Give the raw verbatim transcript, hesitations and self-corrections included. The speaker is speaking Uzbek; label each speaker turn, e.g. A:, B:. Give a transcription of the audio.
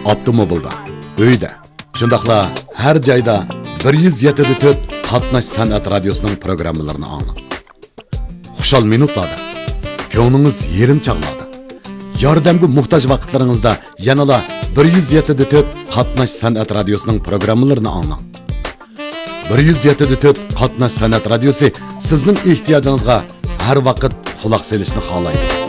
A: avtomobilda, uyda, shundaqla har joyda bir yuz yetti nuqta to'rt Qatnash san'at radiosining programmalarini anglang. Xushal minutlarda, ko'nglingiz yerim chaqnadi. Yordamga muhtoj vaqtlaringizda yanala bir yuz yetti nuqta to'rt Qatnash san'at radiosining programmalarini anglang. bir yuz yetti nuqta to'rt Qatnash san'at radiosi sizning ehtiyojingizga har vaqt quloq solishni xohlaydi.